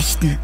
Nachrichten.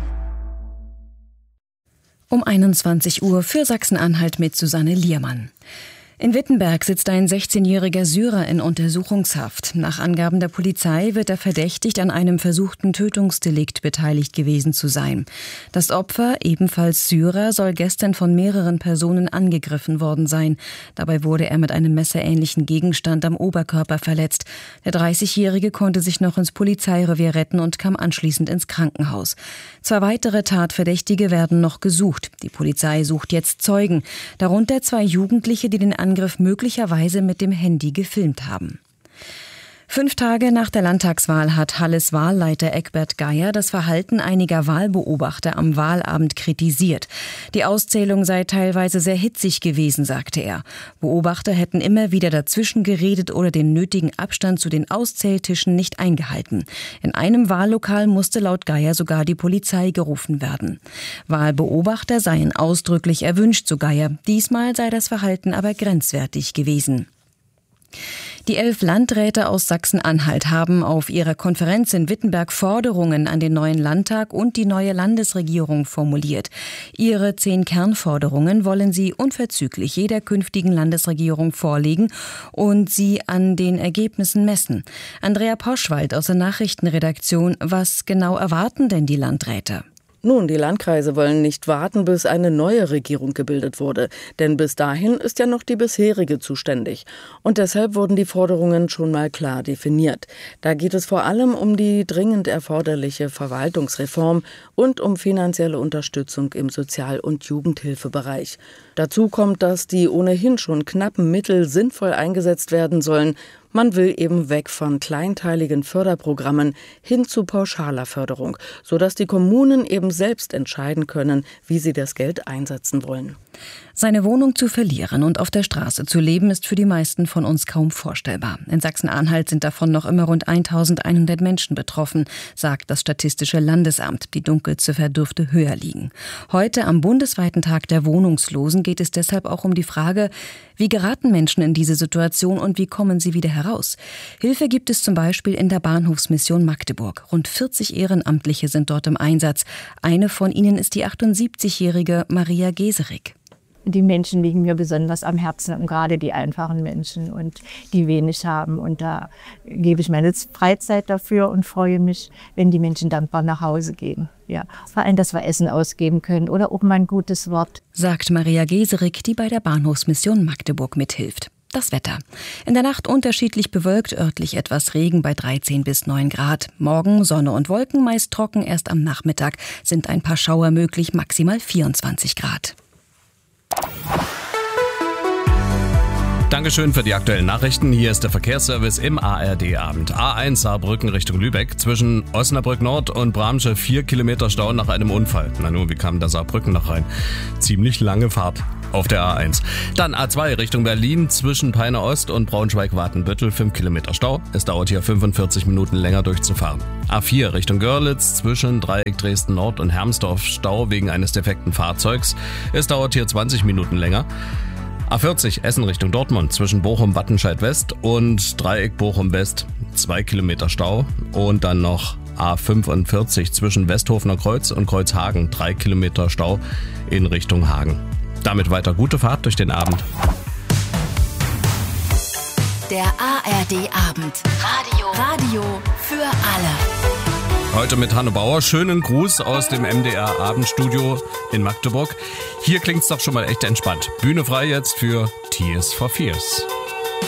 Um 21 Uhr für Sachsen-Anhalt mit Susanne Liermann. In Wittenberg sitzt ein 16-jähriger Syrer in Untersuchungshaft. Nach Angaben der Polizei wird er verdächtigt, an einem versuchten Tötungsdelikt beteiligt gewesen zu sein. Das Opfer, ebenfalls Syrer, soll gestern von mehreren Personen angegriffen worden sein. Dabei wurde er mit einem messerähnlichen Gegenstand am Oberkörper verletzt. Der 30-Jährige konnte sich noch ins Polizeirevier retten und kam anschließend ins Krankenhaus. 2 weitere Tatverdächtige werden noch gesucht. Die Polizei sucht jetzt Zeugen, darunter 2 Jugendliche, die den Angriff möglicherweise mit dem Handy gefilmt haben. 5 Tage nach der Landtagswahl hat Halles Wahlleiter Egbert Geier das Verhalten einiger Wahlbeobachter am Wahlabend kritisiert. Die Auszählung sei teilweise sehr hitzig gewesen, sagte er. Beobachter hätten immer wieder dazwischen geredet oder den nötigen Abstand zu den Auszähltischen nicht eingehalten. In einem Wahllokal musste laut Geier sogar die Polizei gerufen werden. Wahlbeobachter seien ausdrücklich erwünscht, so Geier. Diesmal sei das Verhalten aber grenzwertig gewesen. Die 11 Landräte aus Sachsen-Anhalt haben auf ihrer Konferenz in Wittenberg Forderungen an den neuen Landtag und die neue Landesregierung formuliert. Ihre 10 Kernforderungen wollen sie unverzüglich jeder künftigen Landesregierung vorlegen und sie an den Ergebnissen messen. Andrea Poschwald aus der Nachrichtenredaktion: Was genau erwarten denn die Landräte? Nun, die Landkreise wollen nicht warten, bis eine neue Regierung gebildet wurde. Denn bis dahin ist ja noch die bisherige zuständig. Und deshalb wurden die Forderungen schon mal klar definiert. Da geht es vor allem um die dringend erforderliche Verwaltungsreform und um finanzielle Unterstützung im Sozial- und Jugendhilfebereich. Dazu kommt, dass die ohnehin schon knappen Mittel sinnvoll eingesetzt werden sollen. Man will eben weg von kleinteiligen Förderprogrammen hin zu pauschaler Förderung, sodass die Kommunen eben selbst entscheiden können, wie sie das Geld einsetzen wollen. Seine Wohnung zu verlieren und auf der Straße zu leben, ist für die meisten von uns kaum vorstellbar. In Sachsen-Anhalt sind davon noch immer rund 1100 Menschen betroffen, sagt das Statistische Landesamt. Die Dunkelziffer dürfte höher liegen. Heute, am bundesweiten Tag der Wohnungslosen, geht es deshalb auch um die Frage, wie geraten Menschen in diese Situation und wie kommen sie wieder heraus? Hilfe gibt es zum Beispiel in der Bahnhofsmission Magdeburg. Rund 40 Ehrenamtliche sind dort im Einsatz. Eine von ihnen ist die 78-jährige Maria Geserik. Die Menschen liegen mir besonders am Herzen, und gerade die einfachen Menschen und die wenig haben. Und da gebe ich meine Freizeit dafür und freue mich, wenn die Menschen dankbar nach Hause gehen. Ja, vor allem, dass wir Essen ausgeben können oder auch mal ein gutes Wort. Sagt Maria Geserik, die bei der Bahnhofsmission Magdeburg mithilft. Das Wetter. In der Nacht unterschiedlich bewölkt, örtlich etwas Regen bei 13 bis 9 Grad. Morgen Sonne und Wolken, meist trocken. Erst am Nachmittag sind ein paar Schauer möglich, maximal 24 Grad. Dankeschön für die aktuellen Nachrichten. Hier ist der Verkehrsservice im ARD-Abend. A1 Saarbrücken Richtung Lübeck. Zwischen Osnabrück Nord und Bramsche 4 Kilometer Stau nach einem Unfall. Na nun, wie kam da Saarbrücken noch rein? Ziemlich lange Fahrt auf der A1. Dann A2 Richtung Berlin. Zwischen Peine Ost und Braunschweig-Watenbüttel 5 Kilometer Stau. Es dauert hier 45 Minuten länger durchzufahren. A4 Richtung Görlitz. Zwischen Dreieck Dresden Nord und Hermsdorf Stau wegen eines defekten Fahrzeugs. Es dauert hier 20 Minuten länger. A40 Essen Richtung Dortmund zwischen Bochum-Wattenscheid West und Dreieck Bochum West 2 Kilometer Stau und dann noch A45 zwischen Westhofener Kreuz und Kreuzhagen 3 Kilometer Stau in Richtung Hagen. Damit weiter gute Fahrt durch den Abend. Der ARD-Abend. Radio für alle. Heute mit Hanne Bauer. Schönen Gruß aus dem MDR Abendstudio in Magdeburg. Hier klingt's doch schon mal echt entspannt. Bühne frei jetzt für Tears for Fears.